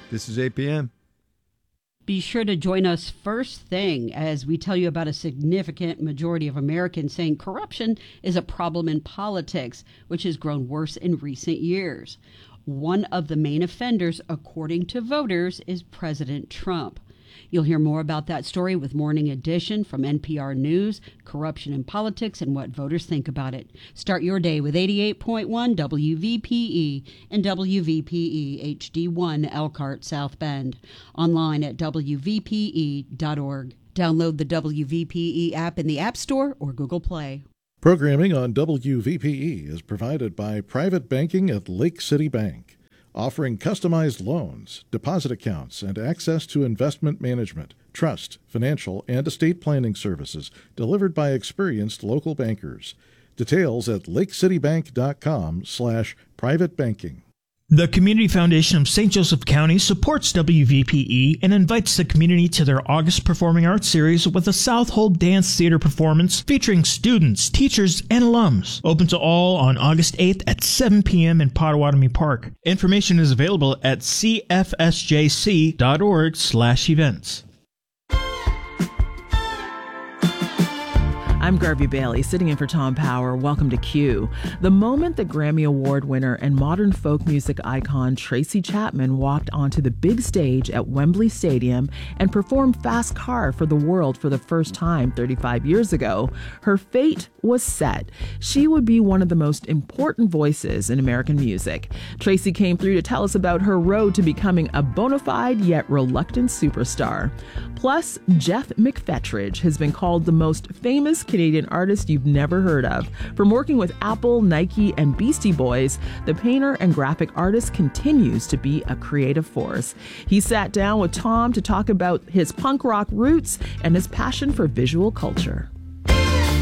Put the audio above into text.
This is APM. Be sure to join us first thing as we tell you about a significant majority of Americans saying corruption is a problem in politics, which has grown worse in recent years. One of the main offenders, according to voters, is President Trump. You'll hear more about that story with Morning Edition from NPR News, corruption in politics, and what voters think about it. Start your day with 88.1 WVPE and WVPE HD1 Elkhart, South Bend. Online at WVPE.org. Download the WVPE app in the App Store or Google Play. Programming on WVPE is provided by Private Banking at Lake City Bank, offering customized loans, deposit accounts, and access to investment management, trust, financial, and estate planning services delivered by experienced local bankers. Details at lakecitybank.com/privatebanking. The Community Foundation of St. Joseph County supports WVPE and invites the community to their August Performing Arts Series with a Southold Dance Theater performance featuring students, teachers, and alums. Open to all on August 8th at 7 p.m. in Potawatomi Park. Information is available at cfsjc.org/events. I'm Garvey Bailey, sitting in for Tom Power. Welcome to Q. The moment the Grammy Award winner and modern folk music icon Tracy Chapman walked onto the big stage at Wembley Stadium and performed Fast Car for the world for the first time 35 years ago, her fate was set. She would be one of the most important voices in American music. Tracy came through to tell us about her road to becoming a bona fide yet reluctant superstar. Plus, Jeff McFetridge has been called the most famous Canadian artist you've never heard of. From working with Apple, Nike, and Beastie Boys, the painter and graphic artist continues to be a creative force. He sat down with Tom to talk about his punk rock roots and his passion for visual culture.